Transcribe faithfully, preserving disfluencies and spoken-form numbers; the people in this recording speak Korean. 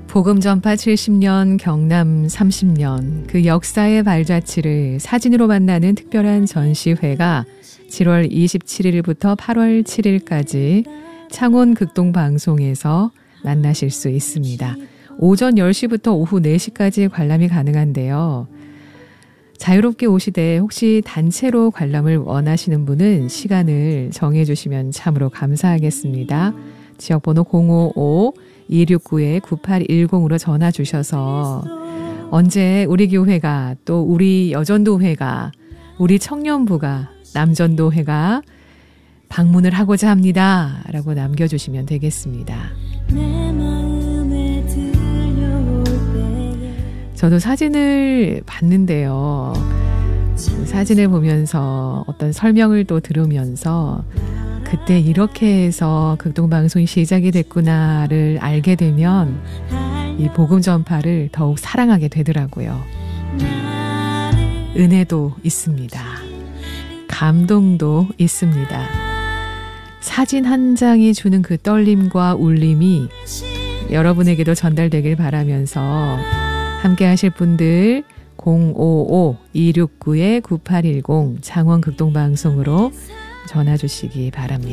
복음 전파 칠십 년, 경남 삼십 년, 그 역사의 발자취를 사진으로 만나는 특별한 전시회가 칠월 이십칠일부터 팔월 칠일까지 창원 극동방송에서 만나실 수 있습니다. 오전 열 시부터 오후 네 시까지 관람이 가능한데요. 자유롭게 오시되 혹시 단체로 관람을 원하시는 분은 시간을 정해주시면 참으로 감사하겠습니다. 지역번호 공오오 이육구 구팔일공으로 전화 주셔서 언제 우리 교회가 또 우리 여전도회가 우리 청년부가 남전도회가 방문을 하고자 합니다 라고 남겨주시면 되겠습니다. 저도 사진을 봤는데요. 사진을 보면서 어떤 설명을 또 들으면서 그때 이렇게 해서 극동방송이 시작이 됐구나를 알게 되면 이 복음 전파를 더욱 사랑하게 되더라고요. 은혜도 있습니다. 감동도 있습니다. 사진 한 장이 주는 그 떨림과 울림이 여러분에게도 전달되길 바라면서 함께 하실 분들 공오오 이육구 구팔일공 창원 극동방송으로 전화 주시기 바랍니다.